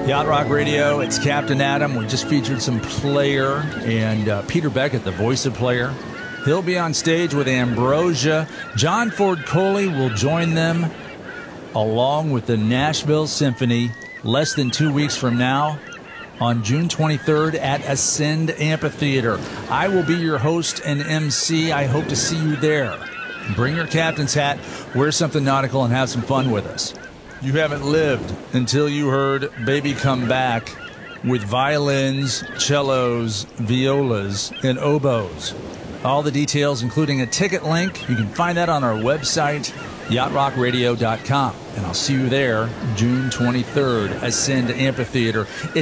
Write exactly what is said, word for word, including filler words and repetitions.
Yacht Rock Radio, it's Captain Adam. We just featured some Player and uh, Peter Beckett, the voice of Player. He'll be on stage with Ambrosia. John Ford Coley will join them along with the Nashville Symphony less than two weeks from now on June twenty-third at Ascend Amphitheater. I will be your host and M C. I hope to see you there. Bring your captain's hat, wear something nautical, and have some fun with us. You haven't lived until you heard Baby Come Back with violins, cellos, violas, and oboes. All the details, including a ticket link, you can find that on our website, yacht rock radio dot com. And I'll see you there June twenty-third, Ascend Amphitheater. It's